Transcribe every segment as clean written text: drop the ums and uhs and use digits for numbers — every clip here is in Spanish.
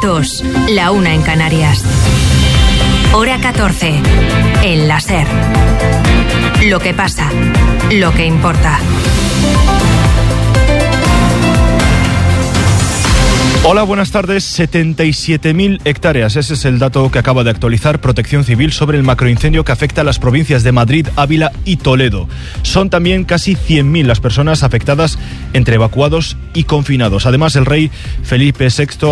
2, la 1 en Canarias. Hora 14, en la SER. Lo que pasa, lo que importa. Hola, buenas tardes. 77.000 hectáreas. Ese es el dato que acaba de actualizar Protección Civil sobre el macroincendio que afecta a las provincias de Madrid, Ávila y Toledo. Son también casi 100.000 las personas afectadas entre evacuados y confinados. Además, el rey Felipe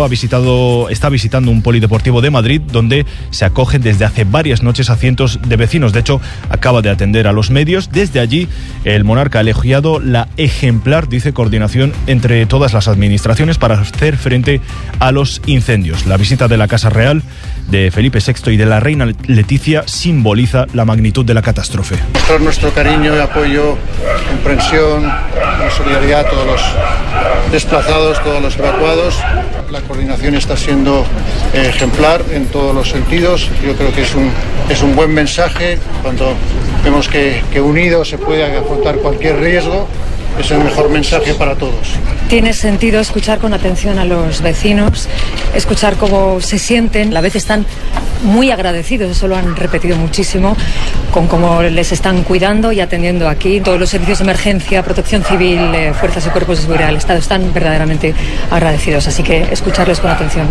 VI está visitando un polideportivo de Madrid donde se acogen desde hace varias noches a cientos de vecinos. De hecho, acaba de atender a los medios. Desde allí, el monarca ha elogiado la ejemplar, dice, coordinación entre todas las administraciones para hacer frente a los incendios. La visita de la Casa Real de Felipe VI y de la reina Leticia simboliza la magnitud de la catástrofe. Mostrar nuestro cariño y apoyo, comprensión y solidaridad a todos los desplazados, todos los evacuados. La coordinación está siendo ejemplar en todos los sentidos. Yo creo que es un buen mensaje cuando vemos que unidos se puede afrontar cualquier riesgo. Es el mejor mensaje para todos. Tiene sentido escuchar con atención a los vecinos, escuchar cómo se sienten. A la vez están muy agradecidos, eso lo han repetido muchísimo, con cómo les están cuidando y atendiendo aquí. Todos los servicios de emergencia, protección civil, fuerzas y cuerpos de seguridad del Estado están verdaderamente agradecidos. Así que escucharles con atención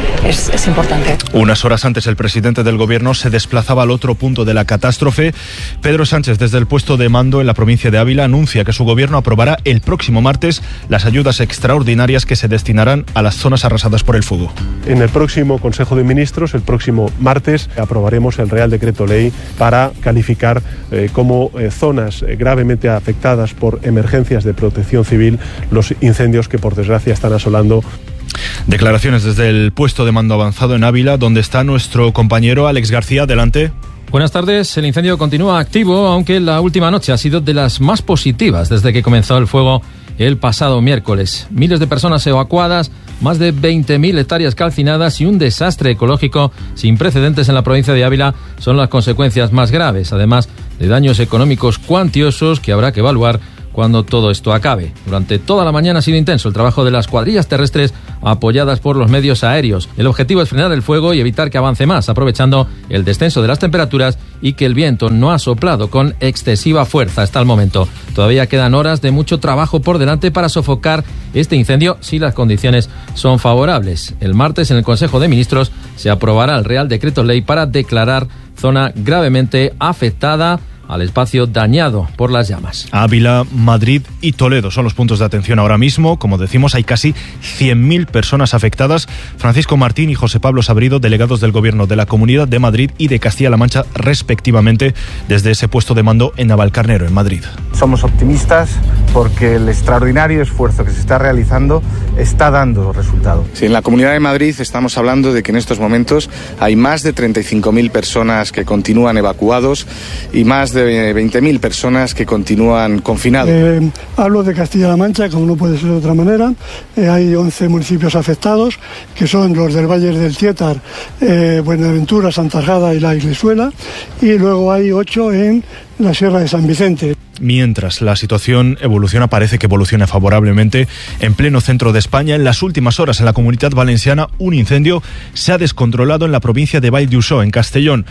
es importante. Unas horas antes, el presidente del Gobierno se desplazaba al otro punto de la catástrofe. Pedro Sánchez, desde el puesto de mando en la provincia de Ávila, anuncia que su Gobierno aprobará el próximo martes las ayudas extraordinarias que se destinarán a las zonas arrasadas por el fuego. En el próximo Consejo de Ministros, el próximo martes, aprobaremos el Real Decreto Ley para calificar como zonas gravemente afectadas por emergencias de protección civil los incendios que por desgracia están asolando. Declaraciones desde el puesto de mando avanzado en Ávila, donde está nuestro compañero Alex García. Adelante. Buenas tardes. El incendio continúa activo, aunque la última noche ha sido de las más positivas desde que comenzó el fuego el pasado miércoles. Miles de personas evacuadas, más de 20.000 hectáreas calcinadas y un desastre ecológico sin precedentes en la provincia de Ávila son las consecuencias más graves, además de daños económicos cuantiosos que habrá que evaluar cuando todo esto acabe. Durante toda la mañana ha sido intenso el trabajo de las cuadrillas terrestres apoyadas por los medios aéreos. El objetivo es frenar el fuego y evitar que avance más, aprovechando el descenso de las temperaturas y que el viento no ha soplado con excesiva fuerza hasta el momento. Todavía quedan horas de mucho trabajo por delante para sofocar este incendio si las condiciones son favorables. El martes en el Consejo de Ministros se aprobará el Real Decreto Ley para declarar zona gravemente afectada al espacio dañado por las llamas. Ávila, Madrid y Toledo son los puntos de atención ahora mismo. Como decimos, hay casi 100.000 personas afectadas. Francisco Martín y José Pablo Sabrido, delegados del Gobierno de la Comunidad de Madrid y de Castilla-La Mancha, respectivamente, desde ese puesto de mando en Navalcarnero, en Madrid. Somos optimistas porque el extraordinario esfuerzo que se está realizando está dando resultado. Sí, en la Comunidad de Madrid estamos hablando de que en estos momentos hay más de 35.000 personas que continúan evacuados y más de 20.000 personas que continúan confinados. Hablo de Castilla-La Mancha, como no puede ser de otra manera. Hay 11 municipios afectados, que son los del Valle del Tietar, Buenaventura, Santa Jada y La Iglesuela, y luego hay 8 en la Sierra de San Vicente. Mientras la situación parece que evoluciona favorablemente en pleno centro de España. En las últimas horas en la Comunidad Valenciana un incendio se ha descontrolado en la provincia de Vall d'Uixó, en Castellón.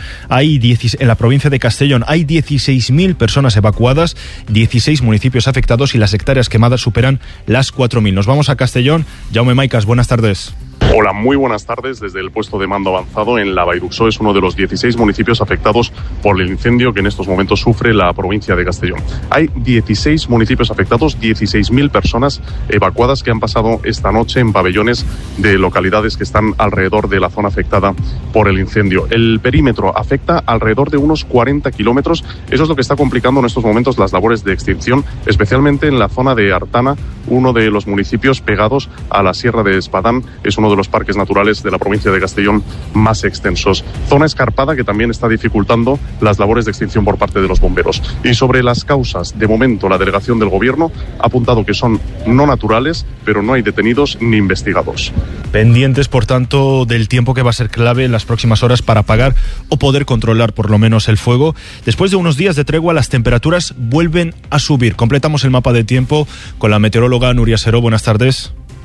En la provincia de Castellón hay 16.000 personas evacuadas, 16 municipios afectados y las hectáreas quemadas superan las 4.000. Nos vamos a Castellón. Jaume Maicas, buenas tardes. Hola, muy buenas tardes. Desde el puesto de mando avanzado en la Vall d'Uixó es uno de los 16 municipios afectados por el incendio que en estos momentos sufre la provincia de Castellón. Hay 16 municipios afectados, 16.000 personas evacuadas que han pasado esta noche en pabellones de localidades que están alrededor de la zona afectada por el incendio. El perímetro afecta alrededor de unos 40 kilómetros. Eso es lo que está complicando en estos momentos las labores de extinción, especialmente en la zona de Artana, uno de los municipios pegados a la Sierra de Espadán. Es uno de los parques naturales de la provincia de Castellón más extensos. Zona escarpada que también está dificultando las labores de extinción por parte de los bomberos. Y sobre las causas, de momento la delegación del Gobierno ha apuntado que son no naturales, pero no hay detenidos ni investigados. Pendientes, por tanto, del tiempo que va a ser clave en las próximas horas para apagar o poder controlar por lo menos el fuego. Después de unos días de tregua, las temperaturas vuelven a subir. Completamos el mapa de tiempo con la meteoróloga Nuria Seró. Buenas tardes.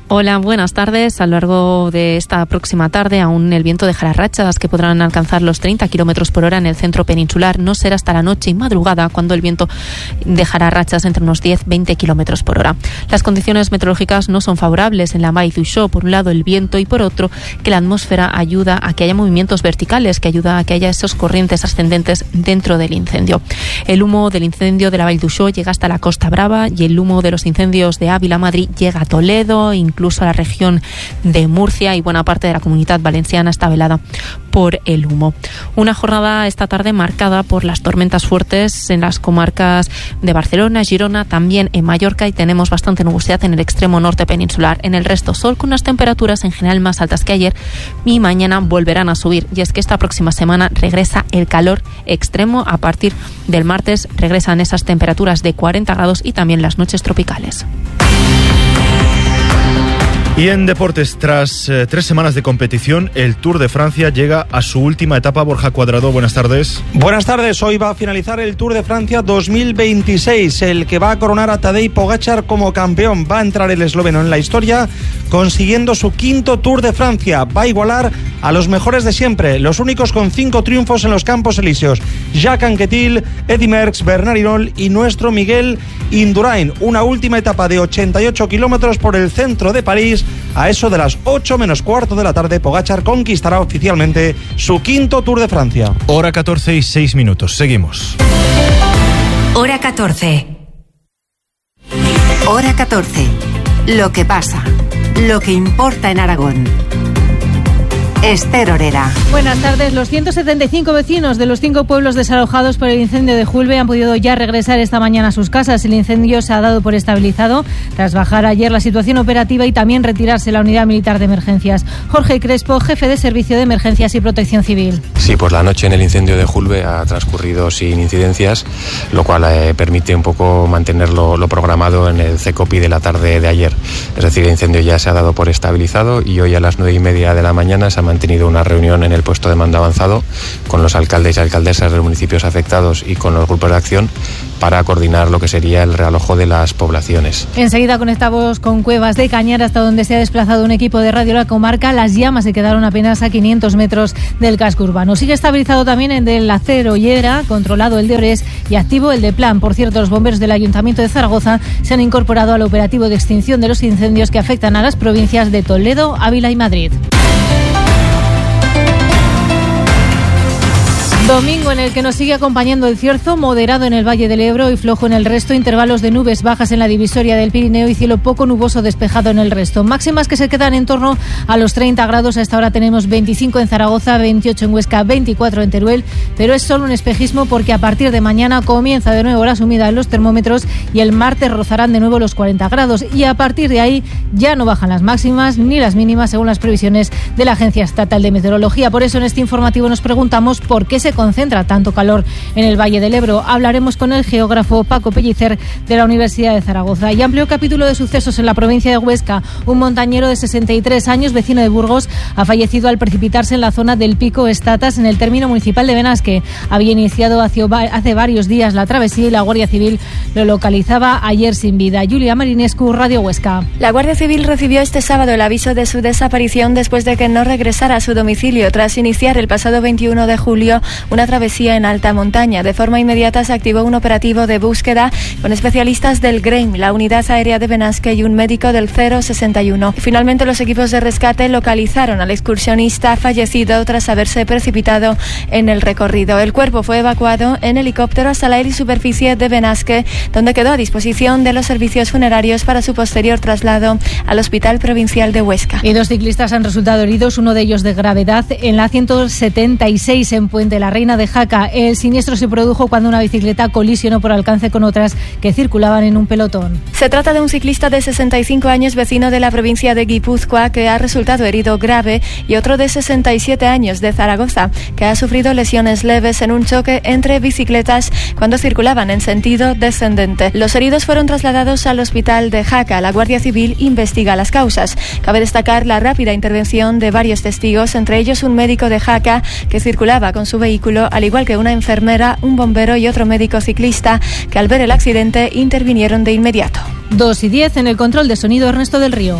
Hola, buenas tardes. A lo largo de esta próxima tarde aún el viento dejará rachas que podrán alcanzar los 30 km por hora en el centro peninsular. No será hasta la noche y madrugada cuando el viento dejará rachas entre unos 10-20 km por hora. Las condiciones meteorológicas no son favorables en la Vall d'Uixó. Por un lado el viento y por otro que la atmósfera ayuda a que haya movimientos verticales, que ayuda a que haya esos corrientes ascendentes dentro del incendio. El humo del incendio de la Vall d'Uixó llega hasta la Costa Brava y el humo de los incendios de Ávila, Madrid, llega a Toledo, incluso a la región de Murcia, y buena parte de la Comunidad Valenciana está velada por el humo. Una jornada esta tarde marcada por las tormentas fuertes en las comarcas de Barcelona, Girona, también en Mallorca, y tenemos bastante nubosidad en el extremo norte peninsular. En el resto sol, con unas temperaturas en general más altas que ayer, y mañana volverán a subir. Y es que esta próxima semana regresa el calor extremo. A partir del martes regresan esas temperaturas de 40 grados y también las noches tropicales. Y en deportes, tras 3 semanas de competición, el Tour de Francia llega a su última etapa. Borja Cuadrado, buenas tardes. Buenas tardes, hoy va a finalizar el Tour de Francia 2026, el que va a coronar a Tadej Pogačar como campeón. Va a entrar el esloveno en la historia, consiguiendo su 5º Tour de Francia. Va a igualar a los mejores de siempre, los únicos con 5 triunfos en los Campos Elíseos: Jacques Anquetil, Eddy Merckx, Bernard Hinault y nuestro Miguel Indurain. Una última etapa de 88 kilómetros por el centro de París. A eso de las 8 menos cuarto de la tarde, Pogačar conquistará oficialmente su 5º Tour de Francia. Hora 14 y 6 minutos. Seguimos. Hora 14. Hora 14. Lo que pasa. Lo que importa en Aragón. Esther Orera. Buenas tardes. Los 175 vecinos de los 5 pueblos desalojados por el incendio de Julbe han podido ya regresar esta mañana a sus casas. El incendio se ha dado por estabilizado tras bajar ayer la situación operativa y también retirarse la unidad militar de emergencias. Jorge Crespo, jefe de Servicio de Emergencias y Protección Civil. Sí, pues la noche en el incendio de Julbe ha transcurrido sin incidencias, lo cual permite un poco mantenerlo lo programado en el CECOPI de la tarde de ayer. Es decir, el incendio ya se ha dado por estabilizado y hoy a las 9:30 de la mañana se ha mantenido una reunión en el puesto de mando avanzado con los alcaldes y alcaldesas de los municipios afectados y con los grupos de acción para coordinar lo que sería el realojo de las poblaciones. Enseguida conectamos con Cuevas de Cañar, hasta donde se ha desplazado un equipo de Radio La Comarca. Las llamas se quedaron apenas a 500 metros del casco urbano. Sigue estabilizado también el del Acero Llera, controlado el de Ores y activo el de Plan. Por cierto, los bomberos del Ayuntamiento de Zaragoza se han incorporado al operativo de extinción de los incendios que afectan a las provincias de Toledo, Ávila y Madrid. Domingo en el que nos sigue acompañando el cierzo, moderado en el Valle del Ebro y flojo en el resto, intervalos de nubes bajas en la divisoria del Pirineo y cielo poco nuboso despejado en el resto. Máximas que se quedan en torno a los 30 grados. A esta hora tenemos 25 en Zaragoza, 28 en Huesca, 24 en Teruel, pero es solo un espejismo porque a partir de mañana comienza de nuevo la subida en los termómetros y el martes rozarán de nuevo los 40 grados y a partir de ahí ya no bajan las máximas ni las mínimas según las previsiones de la Agencia Estatal de Meteorología. Por eso en este informativo nos preguntamos por qué se concentra tanto calor en el Valle del Ebro. Hablaremos con el geógrafo Paco Pellicer de la Universidad de Zaragoza. Y amplio capítulo de sucesos en la provincia de Huesca. Un montañero de 63 años, vecino de Burgos, ha fallecido al precipitarse en la zona del Pico Estatas, en el término municipal de Benasque. Había iniciado hace varios días la travesía y la Guardia Civil lo localizaba ayer sin vida. Julia Marinescu, Radio Huesca. La Guardia Civil recibió este sábado el aviso de su desaparición después de que no regresara a su domicilio tras iniciar el pasado 21 de julio una travesía en alta montaña. De forma inmediata se activó un operativo de búsqueda con especialistas del GREIM, la Unidad Aérea de Benasque y un médico del 061. Finalmente los equipos de rescate localizaron al excursionista fallecido tras haberse precipitado en el recorrido. El cuerpo fue evacuado en helicóptero hasta la superficie de Benasque, donde quedó a disposición de los servicios funerarios para su posterior traslado al Hospital Provincial de Huesca. Y 2 ciclistas han resultado heridos, uno de ellos de gravedad, en la 176 en Puente la Reina de Jaca. El siniestro se produjo cuando una bicicleta colisionó por alcance con otras que circulaban en un pelotón. Se trata de un ciclista de 65 años, vecino de la provincia de Guipúzcoa, que ha resultado herido grave, y otro de 67 años de Zaragoza, que ha sufrido lesiones leves en un choque entre bicicletas cuando circulaban en sentido descendente. Los heridos fueron trasladados al hospital de Jaca. La Guardia Civil investiga las causas. Cabe destacar la rápida intervención de varios testigos, entre ellos un médico de Jaca que circulaba con su vehículo vehículo, al igual que una enfermera, un bombero y otro médico ciclista, que al ver el accidente intervinieron de inmediato. 2:10 en el control de sonido, Ernesto del Río.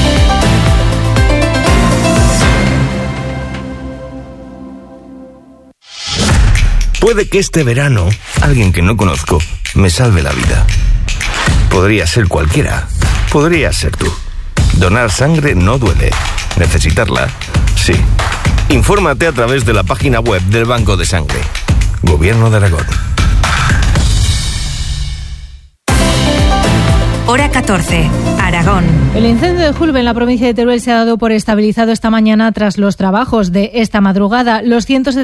Puede que este verano alguien que no conozco me salve la vida. Podría ser cualquiera. Podría ser tú. Donar sangre no duele. Necesitarla, sí. Infórmate a través de la página web del Banco de Sangre. Gobierno de Aragón. Hora 14, Aragón. El incendio de Julbe en la provincia de Teruel se ha dado por estabilizado esta mañana tras los trabajos de esta madrugada. Los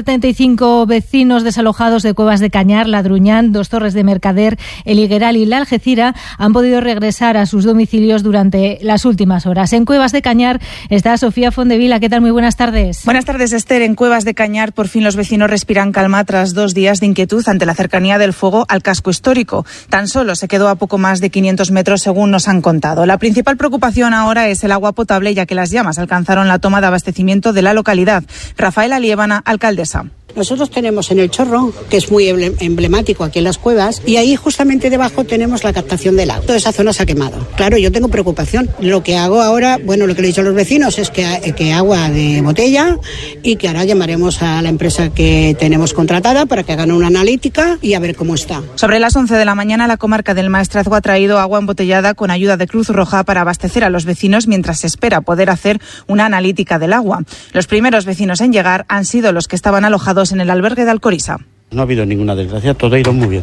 175 vecinos desalojados de Cuevas de Cañar, La Druñán, Dos Torres de Mercader, El Higueral y La Algeciras han podido regresar a sus domicilios durante las últimas horas. En Cuevas de Cañar está Sofía Fondevila. ¿Qué tal? Muy buenas tardes. Buenas tardes, Esther. En Cuevas de Cañar por fin los vecinos respiran calma tras 2 días de inquietud ante la cercanía del fuego al casco histórico. Tan solo se quedó a poco más de 500 metros según nos han contado. La principal preocupación ahora es el agua potable, ya que las llamas alcanzaron la toma de abastecimiento de la localidad. Rafaela Liébana, alcaldesa. Nosotros tenemos en el Chorro, que es muy emblemático aquí en las cuevas, y ahí justamente debajo tenemos la captación del agua. Toda esa zona se ha quemado. Claro, yo tengo preocupación. Lo que hago ahora, bueno, lo que le he dicho a los vecinos es que agua de botella y que ahora llamaremos a la empresa que tenemos contratada para que hagan una analítica y a ver cómo está. Sobre las 11 de la mañana, la comarca del Maestrazgo ha traído agua embotellada con ayuda de Cruz Roja para abastecer a los vecinos mientras se espera poder hacer una analítica del agua. Los primeros vecinos en llegar han sido los que estaban alojados en el albergue de Alcoriza. No ha habido ninguna desgracia, todo ha ido muy bien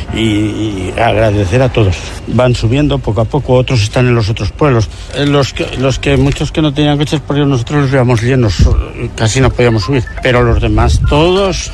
y agradecer a todos. Van subiendo poco a poco, otros están en los otros pueblos. Muchos que no tenían coches, porque nosotros los llevamos llenos, casi no podíamos subir, pero los demás todos,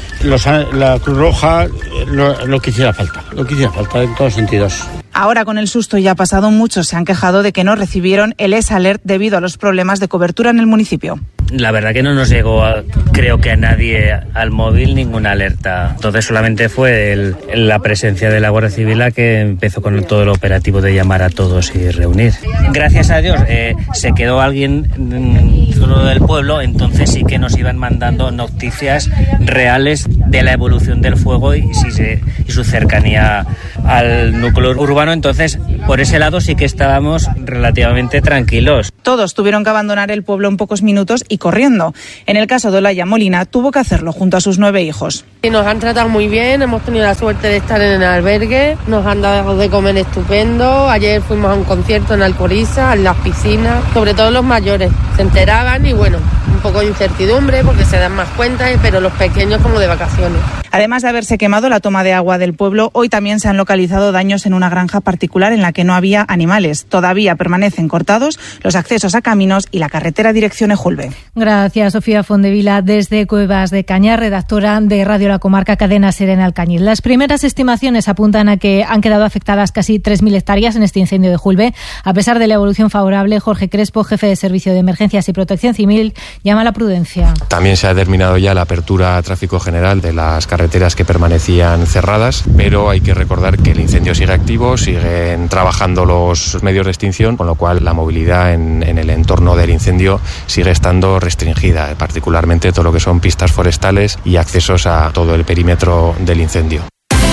la Cruz Roja, lo que hiciera falta en todos sentidos. Ahora, con el susto ya pasado, muchos se han quejado de que no recibieron el S-Alert debido a los problemas de cobertura en el municipio. La verdad que no nos llegó, creo que a nadie al móvil, ninguna alerta. Entonces solamente fue la presencia de la Guardia Civil la que empezó con todo el operativo de llamar a todos y reunir. Gracias a Dios se quedó alguien solo del pueblo, entonces sí que nos iban mandando noticias reales de la evolución del fuego y su cercanía al núcleo urbano. Entonces, por ese lado sí que estábamos relativamente tranquilos. Todos tuvieron que abandonar el pueblo en pocos minutos y corriendo. En el caso de Olaya Molina, tuvo que hacerlo junto a sus 9 hijos. Nos han tratado muy bien, hemos tenido la suerte de estar en el albergue, nos han dado de comer estupendo. Ayer fuimos a un concierto en Alcoriza, en las piscinas, sobre todo los mayores. Se enteraban y bueno, un poco de incertidumbre porque se dan más cuenta, pero los pequeños como de vacaciones. Además de haberse quemado la toma de agua del pueblo, hoy también se han localizado daños en una granja particular en la que no había animales. Todavía permanecen cortados los accesos a caminos y la carretera dirección Ejulbe. Gracias, Sofía Fondevila, desde Cuevas de Cañar, redactora de Radio La Comarca, Cadena SER en Alcañiz. Las primeras estimaciones apuntan a que han quedado afectadas casi 3.000 hectáreas en este incendio de Julbe. A pesar de la evolución favorable, Jorge Crespo, jefe de Servicio de Emergencias y Protección Civil, llama a la prudencia. También se ha terminado ya la apertura a tráfico general de las carreteras que permanecían cerradas, pero hay que recordar que el incendio sigue activo, siguen trabajando los medios de extinción, con lo cual la movilidad en el entorno del incendio sigue estando restringida, particularmente todo lo que son pistas forestales y accesos a todo el perímetro del incendio.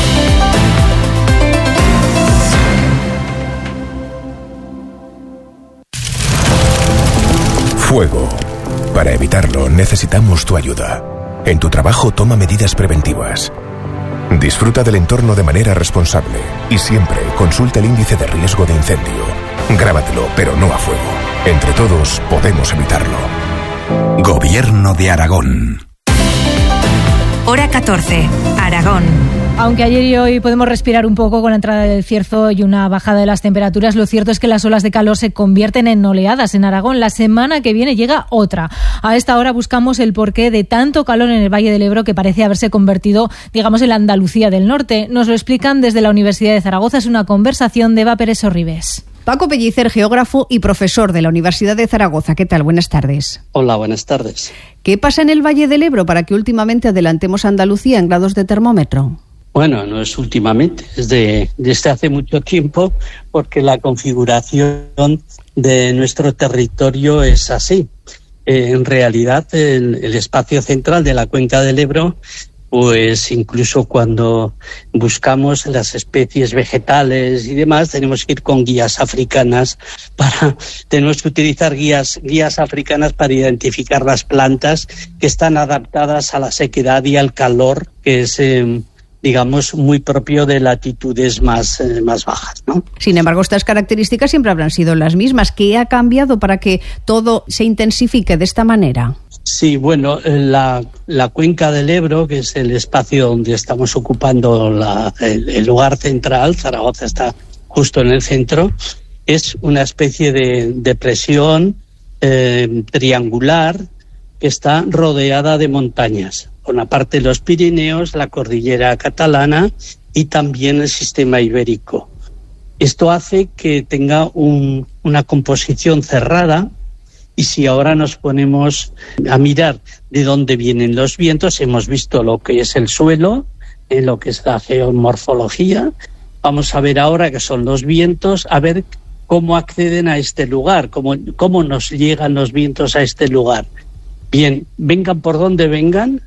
Fuego. Para evitarlo necesitamos tu ayuda. En tu trabajo toma medidas preventivas. Disfruta del entorno de manera responsable y siempre consulta el índice de riesgo de incendio. Grábatelo, pero no a fuego. Entre todos podemos evitarlo. Gobierno de Aragón. Hora 14, Aragón. Aunque ayer y hoy podemos respirar un poco con la entrada del cierzo y una bajada de las temperaturas, lo cierto es que las olas de calor se convierten en oleadas en Aragón. La semana que viene llega otra. A esta hora buscamos el porqué de tanto calor en el Valle del Ebro, que parece haberse convertido, digamos, en la Andalucía del Norte. Nos lo explican desde la Universidad de Zaragoza. Es una conversación de Eva Pérez Sorribes. Paco Pellicer, geógrafo y profesor de la Universidad de Zaragoza. ¿Qué tal? Buenas tardes. Hola, buenas tardes. ¿Qué pasa en el Valle del Ebro para que últimamente adelantemos a Andalucía en grados de termómetro? Bueno, no es últimamente, es desde hace mucho tiempo, porque la configuración de nuestro territorio es así. en realidad el espacio central de la cuenca del Ebro, pues incluso cuando buscamos las especies vegetales y demás, tenemos que ir con guías africanas tenemos que utilizar guías africanas para identificar las plantas que están adaptadas a la sequedad y al calor, que es digamos, muy propio de latitudes más bajas, ¿no? Sin embargo, estas características siempre habrán sido las mismas. ¿Qué ha cambiado para que todo se intensifique de esta manera? Sí, bueno, la cuenca del Ebro, que es el espacio donde estamos ocupando el lugar central, Zaragoza está justo en el centro, es una especie de depresión triangular que está rodeada de montañas. Por una parte los Pirineos, la cordillera catalana y también el sistema ibérico. Esto hace que tenga una composición cerrada, y si ahora nos ponemos a mirar de dónde vienen los vientos, hemos visto lo que es el suelo, lo que es la geomorfología. Vamos a ver ahora qué son los vientos, a ver cómo acceden a este lugar, cómo nos llegan los vientos a este lugar. Bien, vengan por donde vengan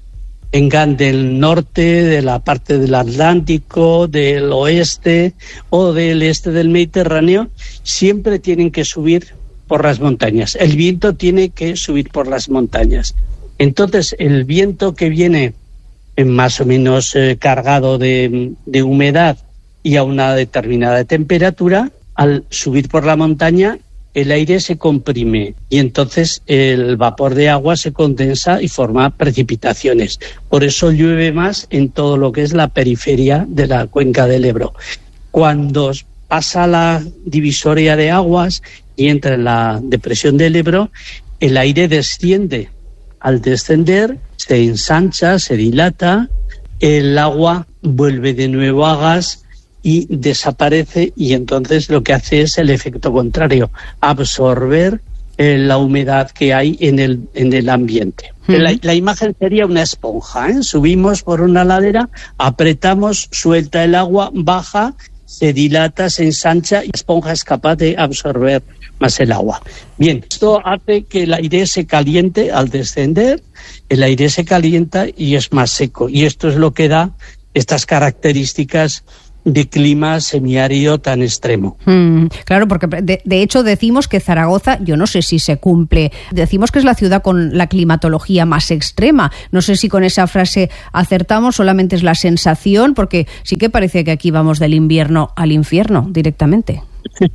del norte, de la parte del Atlántico, del oeste o del este del Mediterráneo, siempre tienen que subir por las montañas. El viento tiene que subir por las montañas. Entonces, el viento que viene más o menos cargado de humedad y a una determinada temperatura, al subir por la montaña, el aire se comprime y entonces el vapor de agua se condensa y forma precipitaciones. Por eso llueve más en todo lo que es la periferia de la cuenca del Ebro. Cuando pasa la divisoria de aguas y entra en la depresión del Ebro, el aire desciende. Al descender se ensancha, se dilata, el agua vuelve de nuevo a gas y desaparece, y entonces lo que hace es el efecto contrario, absorber la humedad que hay en el ambiente. La imagen sería una esponja, ¿eh? Subimos por una ladera, apretamos, suelta el agua, baja, se dilata, se ensancha y la esponja es capaz de absorber más el agua. Bien, esto hace que el aire se caliente al descender, el aire se calienta y es más seco, y esto es lo que da estas características de clima semiárido tan extremo. Claro, porque de hecho decimos que Zaragoza, yo no sé si se cumple, decimos que es la ciudad con la climatología más extrema. No sé si con esa frase acertamos, solamente es la sensación, porque sí que parece que aquí vamos del invierno al infierno directamente.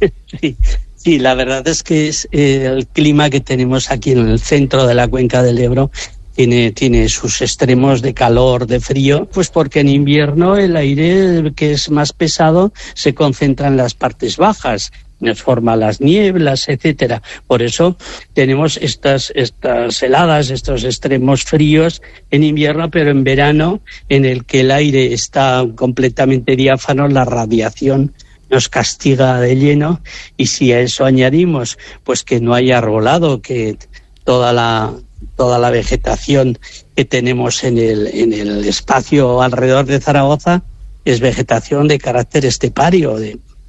Sí, la verdad es que es el clima que tenemos aquí en el centro de la cuenca del Ebro. Tiene sus extremos de calor, de frío, pues porque en invierno el aire que es más pesado se concentra en las partes bajas, nos forma las nieblas, etcétera. Por eso tenemos estas heladas, estos extremos fríos en invierno, pero en verano, en el que el aire está completamente diáfano, la radiación nos castiga de lleno, y si a eso añadimos pues que no hay arbolado, que toda la vegetación que tenemos en el espacio alrededor de Zaragoza es vegetación de carácter estepario,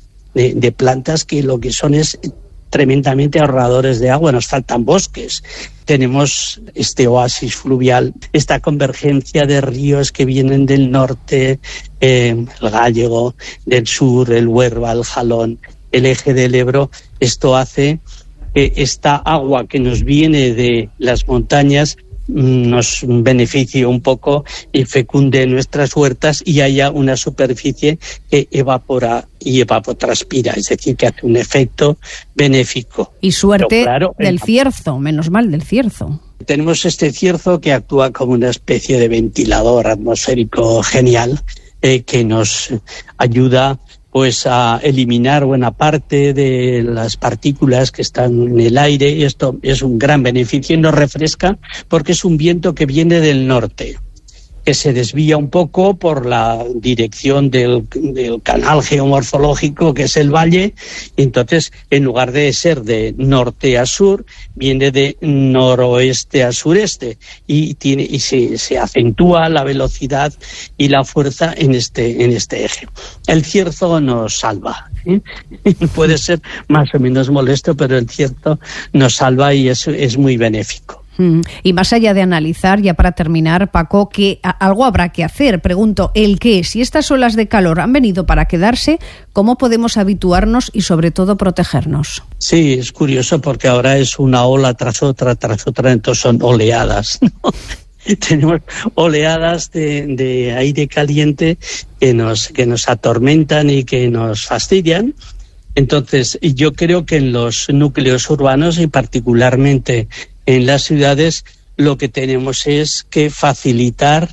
de plantas que lo que son es tremendamente ahorradores de agua. Nos faltan bosques. Tenemos este oasis fluvial, esta convergencia de ríos que vienen del norte, el Gállego, del sur, el Huerva, el Jalón, el eje del Ebro. Esto hace que esta agua que nos viene de las montañas nos beneficie un poco y fecunde nuestras huertas y haya una superficie que evapora y evapotranspira, es decir, que hace un efecto benéfico. Y suerte del cierzo, menos mal del cierzo. Tenemos este cierzo que actúa como una especie de ventilador atmosférico genial, que nos ayuda pues a eliminar buena parte de las partículas que están en el aire, y esto es un gran beneficio y nos refresca porque es un viento que viene del norte, que se desvía un poco por la dirección del canal geomorfológico que es el valle, y entonces en lugar de ser de norte a sur, viene de noroeste a sureste y se acentúa la velocidad y la fuerza en este eje. El cierzo nos salva, ¿eh? Puede ser más o menos molesto, pero el cierzo nos salva y es muy benéfico. Y más allá de analizar, ya para terminar, Paco, que algo habrá que hacer. Pregunto, ¿el qué? Si estas olas de calor han venido para quedarse, ¿cómo podemos habituarnos y sobre todo protegernos? Sí, es curioso porque ahora es una ola tras otra, entonces son oleadas, ¿no? Tenemos oleadas de aire caliente que nos atormentan y que nos fastidian. Entonces, yo creo que en los núcleos urbanos y particularmente en las ciudades, lo que tenemos es que facilitar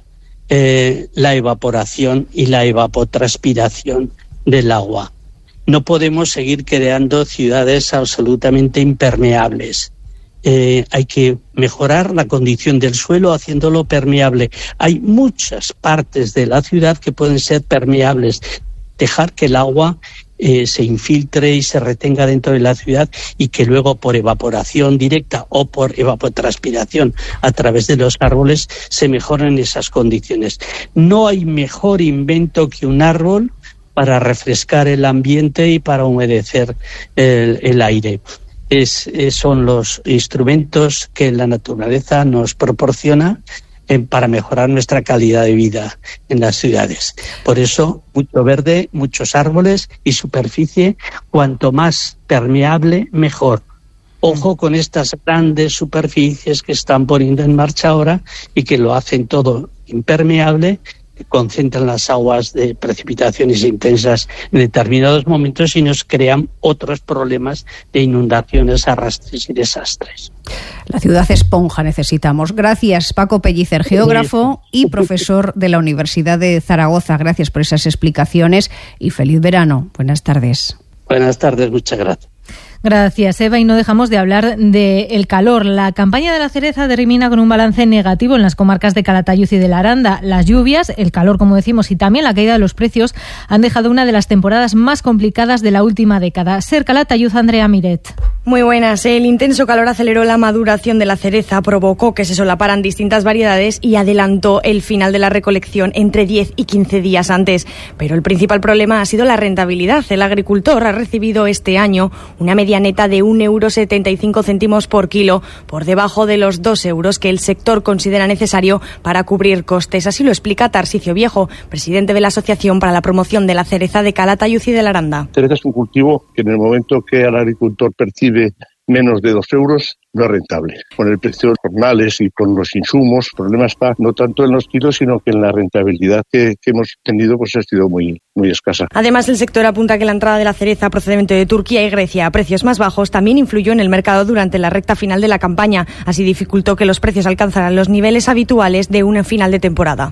la evaporación y la evapotranspiración del agua. No podemos seguir creando ciudades absolutamente impermeables. Hay que mejorar la condición del suelo haciéndolo permeable. Hay muchas partes de la ciudad que pueden ser permeables. Dejar que el agua se infiltre y se retenga dentro de la ciudad y que luego por evaporación directa o por evapotranspiración a través de los árboles se mejoren esas condiciones. No hay mejor invento que un árbol para refrescar el ambiente y para humedecer el aire. Son los instrumentos que la naturaleza nos proporciona para mejorar nuestra calidad de vida en las ciudades. Por eso, mucho verde, muchos árboles y superficie, cuanto más permeable, mejor. Ojo con estas grandes superficies que están poniendo en marcha ahora y que lo hacen todo impermeable, que concentran las aguas de precipitaciones intensas en determinados momentos y nos crean otros problemas de inundaciones, arrastres y desastres. La ciudad esponja necesitamos. Gracias, Paco Pellicer, geógrafo y profesor de la Universidad de Zaragoza. Gracias por esas explicaciones y feliz verano. Buenas tardes. Buenas tardes, muchas gracias. Gracias, Eva. Y no dejamos de hablar del calor. La campaña de la cereza termina con un balance negativo en las comarcas de Calatayud y de la Aranda. Las lluvias, el calor, como decimos, y también la caída de los precios han dejado una de las temporadas más complicadas de la última década. Ser Calatayud, Andrea Miret. Muy buenas. El intenso calor aceleró la maduración de la cereza, provocó que se solaparan distintas variedades y adelantó el final de la recolección entre 10 y 15 días antes. Pero el principal problema ha sido la rentabilidad. El agricultor ha recibido este año una media neta de 1,75 € por kilo, por debajo de los 2 € que el sector considera necesario para cubrir costes. Así lo explica Tarsicio Viejo, presidente de la Asociación para la Promoción de la Cereza de Calatayud y de la Aranda. La cereza es un cultivo que en el momento que el agricultor percibe menos de 2 € no es rentable. Con el precio de los jornales y con los insumos, el problema está no tanto en los kilos, sino que en la rentabilidad que hemos tenido pues ha sido muy escasa. Además, el sector apunta que la entrada de la cereza procedente de Turquía y Grecia a precios más bajos también influyó en el mercado durante la recta final de la campaña. Así dificultó que los precios alcanzaran los niveles habituales de una final de temporada.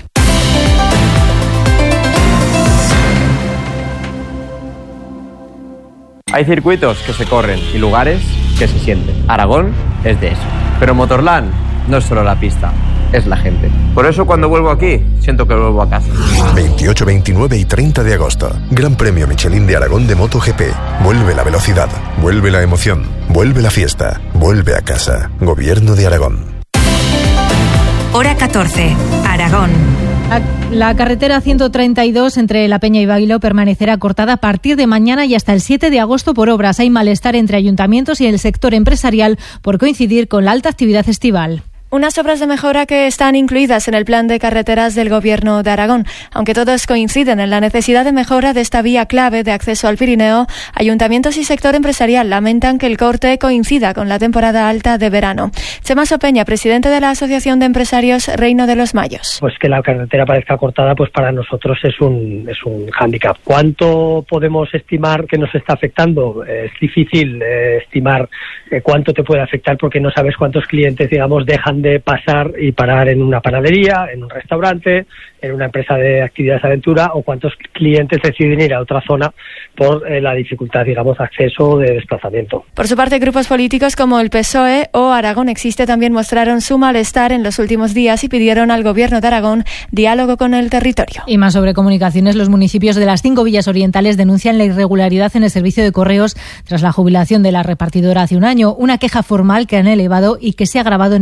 Hay circuitos que se corren y lugares que se sienten. Aragón es de eso. Pero Motorland no es solo la pista, es la gente. Por eso cuando vuelvo aquí, siento que vuelvo a casa. 28, 29 y 30 de agosto. Gran Premio Michelin de Aragón de MotoGP. Vuelve la velocidad, vuelve la emoción, vuelve la fiesta, vuelve a casa. Gobierno de Aragón. Hora 14, Aragón. La carretera 132 entre La Peña y Baguiló permanecerá cortada a partir de mañana y hasta el 7 de agosto por obras. Hay malestar entre ayuntamientos y el sector empresarial por coincidir con la alta actividad estival. Unas obras de mejora que están incluidas en el plan de carreteras del Gobierno de Aragón. Aunque todos coinciden en la necesidad de mejora de esta vía clave de acceso al Pirineo, ayuntamientos y sector empresarial lamentan que el corte coincida con la temporada alta de verano. Chema Sopeña, presidente de la Asociación de Empresarios Reino de los Mayos. Pues que la carretera parezca cortada, pues para nosotros es un hándicap. ¿Cuánto podemos estimar que nos está afectando? Es difícil estimar cuánto te puede afectar porque no sabes cuántos clientes, digamos, dejan de pasar y parar en una panadería, en un restaurante, en una empresa de actividades de aventura, o cuántos clientes deciden ir a otra zona por la dificultad, digamos, de acceso o de desplazamiento. Por su parte, grupos políticos como el PSOE o Aragón Existe también mostraron su malestar en los últimos días y pidieron al Gobierno de Aragón diálogo con el territorio. Y más sobre comunicaciones, los municipios de las 5 villas orientales denuncian la irregularidad en el servicio de correos tras la jubilación de la repartidora hace un año, una queja formal que han elevado y que se ha agravado en el último mes.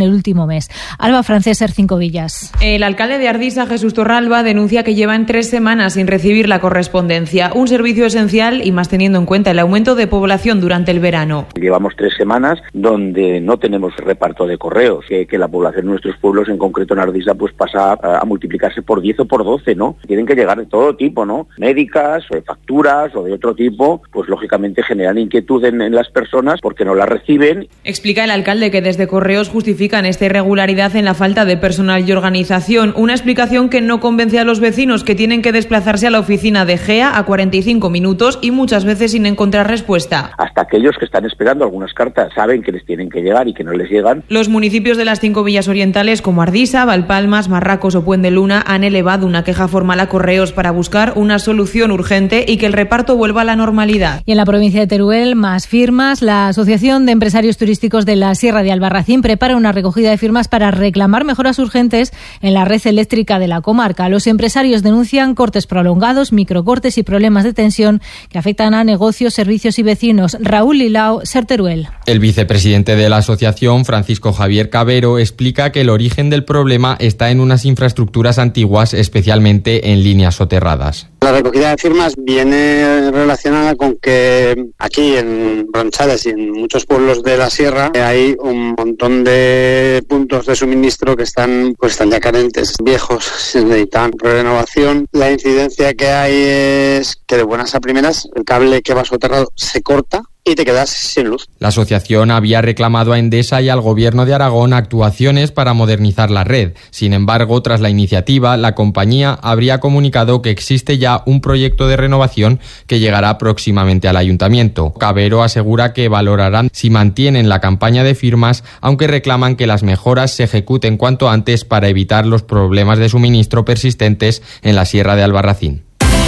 mes. Alba Franceser, 5 Villas. El alcalde de Ardisa, Jesús Torralba, denuncia que llevan 3 semanas sin recibir la correspondencia, un servicio esencial y más teniendo en cuenta el aumento de población durante el verano. Llevamos 3 semanas donde no tenemos reparto de correos, que la población de nuestros pueblos, en concreto en Ardisa, pues pasa a multiplicarse por 10 o por 12, ¿no? Tienen que llegar de todo tipo, ¿no? Médicas, o de facturas, o de otro tipo, pues lógicamente generan inquietud en las personas porque no las reciben. Explica el alcalde que desde Correos justifican esta irregularidad en la falta de personal y organización, una explicación que no convence a los vecinos, que tienen que desplazarse a la oficina de GEA a 45 minutos y muchas veces sin encontrar respuesta. Hasta aquellos que están esperando algunas cartas saben que les tienen que llegar y que no les llegan. Los municipios de las 5 villas orientales como Ardisa, Valpalmas, Marracos o Puente de Luna han elevado una queja formal a Correos para buscar una solución urgente y que el reparto vuelva a la normalidad. Y en la provincia de Teruel, más firmas. La Asociación de Empresarios Turísticos de la Sierra de Albarracín prepara una recogida de firmas para reclamar mejoras urgentes en la red eléctrica de la comarca. Los empresarios denuncian cortes prolongados, microcortes y problemas de tensión que afectan a negocios, servicios y vecinos. Raúl Lilao, Ser Teruel. El vicepresidente de la asociación, Francisco Javier Cabero, explica que el origen del problema está en unas infraestructuras antiguas, especialmente en líneas soterradas. La recogida de firmas viene relacionada con que aquí en Bronchales y en muchos pueblos de la sierra hay un montón de puntos de suministro que están ya carentes, viejos, necesitan renovación. La incidencia que hay es que de buenas a primeras el cable que va soterrado se corta y te quedas sin luz. La asociación había reclamado a Endesa y al Gobierno de Aragón actuaciones para modernizar la red. Sin embargo, tras la iniciativa, la compañía habría comunicado que existe ya un proyecto de renovación que llegará próximamente al ayuntamiento. Cabero asegura que valorarán si mantienen la campaña de firmas, aunque reclaman que las mejoras se ejecuten cuanto antes para evitar los problemas de suministro persistentes en la Sierra de Albarracín.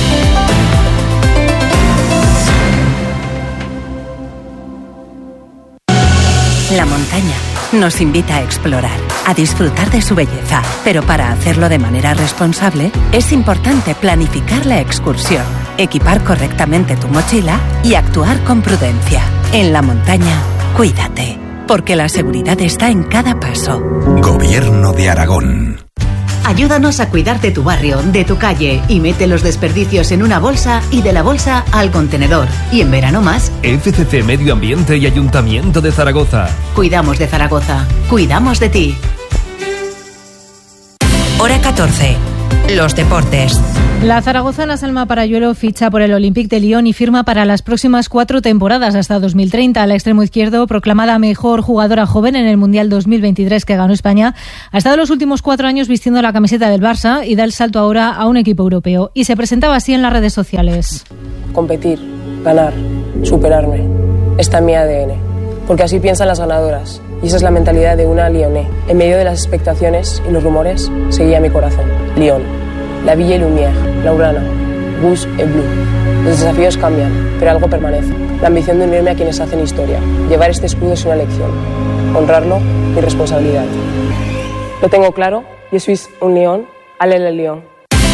La montaña nos invita a explorar, a disfrutar de su belleza, pero para hacerlo de manera responsable es importante planificar la excursión, equipar correctamente tu mochila y actuar con prudencia. En la montaña, cuídate, porque la seguridad está en cada paso. Gobierno de Aragón. Ayúdanos a cuidar de tu barrio, de tu calle y mete los desperdicios en una bolsa y de la bolsa al contenedor. Y en verano más. FCC Medio Ambiente y Ayuntamiento de Zaragoza. Cuidamos de Zaragoza. Cuidamos de ti. Hora 14. Los deportes. La zaragozana Salma Parayuelo ficha por el Olympique de Lyon y firma para las próximas 4 temporadas hasta 2030. La extremo izquierdo, proclamada mejor jugadora joven en el Mundial 2023 que ganó España, ha estado los últimos 4 años vistiendo la camiseta del Barça y da el salto ahora a un equipo europeo. Y se presentaba así en las redes sociales. Competir, ganar, superarme. Está en mi ADN. Porque así piensan las ganadoras. Y esa es la mentalidad de una lyonnais. En medio de las expectaciones y los rumores, seguía mi corazón. Lyon, la Ville et Lumière, Laurana, Rouge et Bleu. Los desafíos cambian, pero algo permanece. La ambición de unirme a quienes hacen historia. Llevar este escudo es una lección. Honrarlo, mi responsabilidad. Lo tengo claro, je suis un lion, allez le Lyon.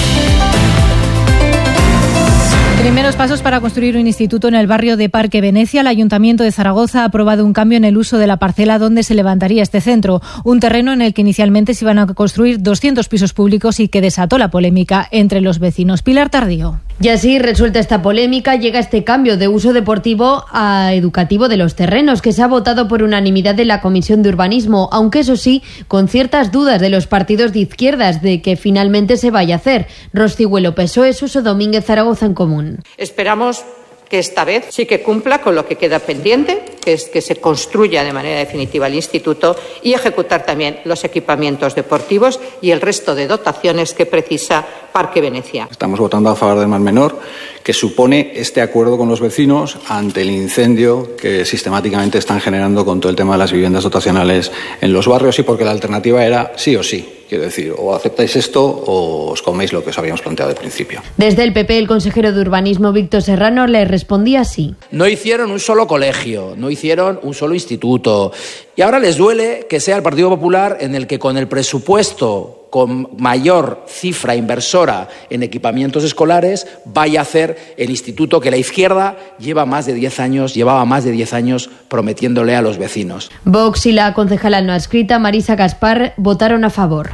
Primeros pasos para construir un instituto en el barrio de Parque Venecia. El Ayuntamiento de Zaragoza ha aprobado un cambio en el uso de la parcela donde se levantaría este centro. Un terreno en el que inicialmente se iban a construir 200 pisos públicos y que desató la polémica entre los vecinos. Pilar Tardío. Y así, resuelta esta polémica, llega este cambio de uso deportivo a educativo de los terrenos, que se ha votado por unanimidad de la Comisión de Urbanismo, aunque eso sí, con ciertas dudas de los partidos de izquierdas de que finalmente se vaya a hacer. Roscigüelo, PSOE, Suso Domínguez, Zaragoza en Común. Esperamos que esta vez sí que cumpla con lo que queda pendiente, que es que se construya de manera definitiva el instituto y ejecutar también los equipamientos deportivos y el resto de dotaciones que precisa Parque Venecia. Estamos votando a favor del Mar Menor, que supone este acuerdo con los vecinos ante el incendio que sistemáticamente están generando con todo el tema de las viviendas dotacionales en los barrios y porque la alternativa era sí o sí. Quiero decir, o aceptáis esto o os coméis lo que os habíamos planteado al principio. Desde el PP, el consejero de Urbanismo, Víctor Serrano, le respondía así. No hicieron un solo colegio, no hicieron un solo instituto. Y ahora les duele que sea el Partido Popular en el que con el presupuesto con mayor cifra inversora en equipamientos escolares vaya a hacer el instituto que la izquierda llevaba más de 10 años prometiéndole a los vecinos. Vox y la concejala no adscrita, Marisa Gaspar, votaron a favor.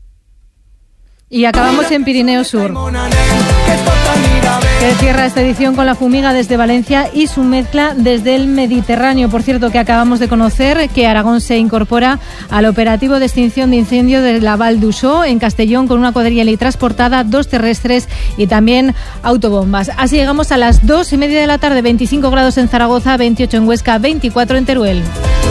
Y acabamos en Pirineo Sur, que cierra esta edición con la fumiga desde Valencia y su mezcla desde el Mediterráneo. Por cierto, que acabamos de conocer que Aragón se incorpora al operativo de extinción de incendio de la Val d'Uixó en Castellón con una cuadrilla transportada, 2 terrestres y también autobombas. Así llegamos a las 2:30 de la tarde, 25 grados en Zaragoza, 28 en Huesca, 24 en Teruel.